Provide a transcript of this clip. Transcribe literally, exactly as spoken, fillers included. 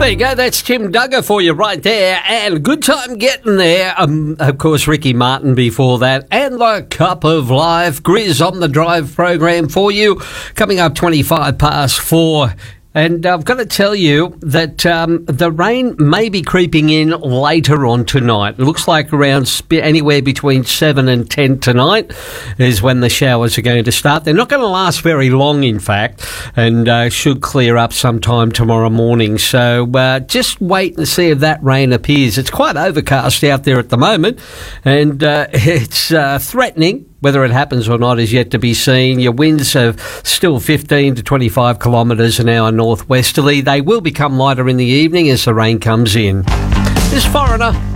There you go, that's Tim Duggar for you right there, and good time getting there. Um, of course, Ricky Martin before that, and the Cup of Life. Grizz on the Drive program for you, coming up twenty-five past four. And I've got to tell you that um, the rain may be creeping in later on tonight. It looks like around sp- anywhere between seven and ten tonight is when the showers are going to start. They're not going to last very long, in fact, and uh, should clear up sometime tomorrow morning. So uh, just wait and see if that rain appears. It's quite overcast out there at the moment, and uh, it's uh, threatening. Whether it happens or not is yet to be seen. Your winds are still fifteen to twenty-five kilometres an hour northwesterly. They will become lighter in the evening as the rain comes in. This Foreigner.